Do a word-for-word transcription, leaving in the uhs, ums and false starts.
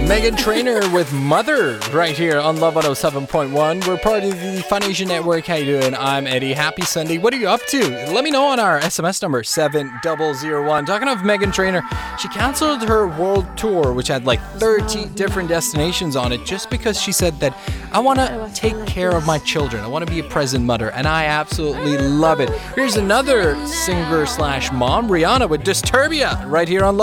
Meghan Trainor with Mother right here on Love one oh seven point one. We're part of the Fun Asian Network. How you doing? I'm Eddie. Happy Sunday. What are you up to? Let me know on our S M S number seven zero zero one. Talking of Meghan Trainor, she canceled her world tour, which had like thirty different destinations on it, just because she said that I want to take care of my children. I want to be a present mother, and I absolutely love it. Here's another singer slash mom, Rihanna with Disturbia, right here on Love.